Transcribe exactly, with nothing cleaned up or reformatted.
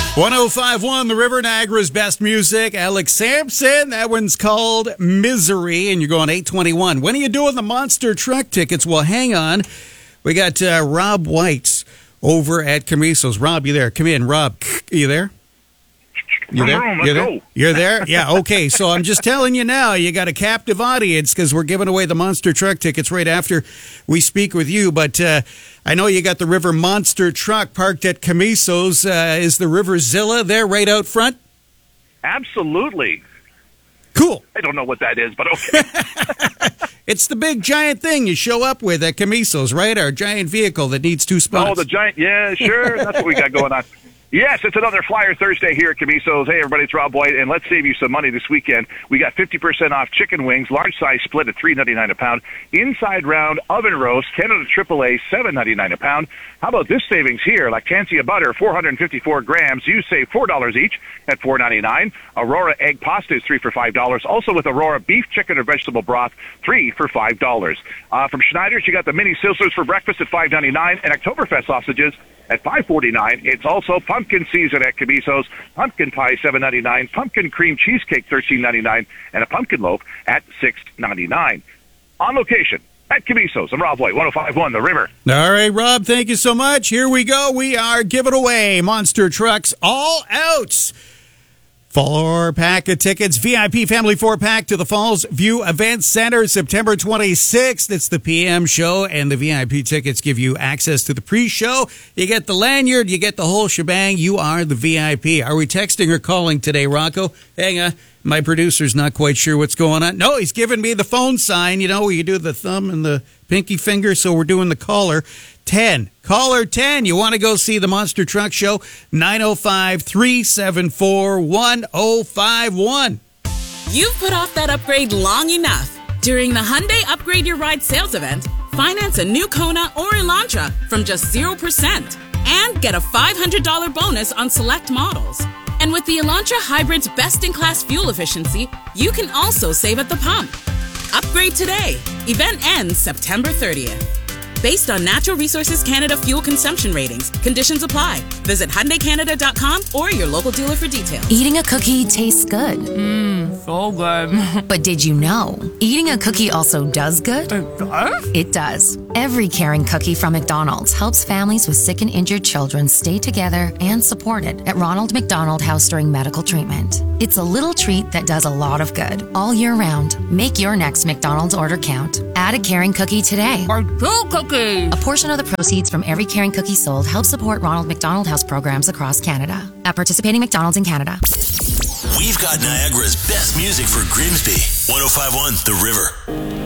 one oh five point one The River, Niagara's best music. Alex Sampson. That one's called Misery, and you're going eight twenty-one. When are you doing the Monster Truck tickets? Well, hang on. We got uh, Rob White over at Camiso's. Rob, you there? Come in, Rob. Are you there? You there? Let's You're there? go. You're there? Yeah, okay. So I'm just telling you now, you got a captive audience because we're giving away the Monster Truck tickets right after we speak with you. But uh, I know you got the River Monster Truck parked at Camiso's. Uh, is the River Zilla there right out front? Absolutely. Cool. I don't know what that is, but okay. It's the big giant thing you show up with at Camiso's, right? Our giant vehicle that needs two spots. Oh, the giant. Yeah, sure. That's what we got going on. Yes, it's another Flyer Thursday here at Camiso's. Hey, everybody, it's Rob White, and let's save you some money this weekend. We got fifty percent off chicken wings, large size split at three ninety-nine a pound. Inside round oven roast, Canada triple A, seven ninety-nine a pound. How about this savings here? Lactantia butter, four hundred fifty-four grams. You save four dollars each at four ninety-nine. Aurora egg pasta is three for five dollars. Also with Aurora beef, chicken, or vegetable broth, three for five dollars. Uh, from Schneider's, you got the mini Sizzlers for breakfast at five ninety-nine, and Oktoberfest sausages at five forty-nine. It's also pumpkin season at Camiso's. Pumpkin pie, seven ninety-nine. Pumpkin cream cheesecake, thirteen ninety-nine. And a pumpkin loaf at six ninety-nine. On location at Camiso's. I'm Rob White, one oh five point one The River. All right, Rob, thank you so much. Here we go. We are giving away Monster Trucks all out. Four-pack of tickets, V I P Family four-pack to the Falls View Event Center, September twenty-sixth. It's the P M show, and the V I P tickets give you access to the pre-show. You get the lanyard, you get the whole shebang. You are the V I P. Are we texting or calling today, Rocco? Hang on. My producer's not quite sure what's going on. No, he's giving me the phone sign, you know, where you do the thumb and the pinky finger, so we're doing the caller. ten. Caller ten. You want to go see the Monster Truck Show? nine oh five, three seven four, one oh five one. You've put off that upgrade long enough. During the Hyundai Upgrade Your Ride sales event, finance a new Kona or Elantra from just zero percent and get a five hundred dollars bonus on select models. And with the Elantra Hybrid's best-in-class fuel efficiency, you can also save at the pump. Upgrade today. Event ends September thirtieth. Based on Natural Resources Canada fuel consumption ratings, conditions apply. Visit Hyundai Canada dot com or your local dealer for details. Eating a cookie tastes good. Mmm, so good. But did you know, eating a cookie also does good? It does? It does. Every caring cookie from McDonald's helps families with sick and injured children stay together and supported at Ronald McDonald House during medical treatment. It's a little treat that does a lot of good all year round. Make your next McDonald's order count. Add a caring cookie today. Or two cookies. A portion of the proceeds from every caring cookie sold helps support Ronald McDonald House programs across Canada. At participating McDonald's in Canada. We've got Niagara's best music for Grimsby. one oh five point one The River.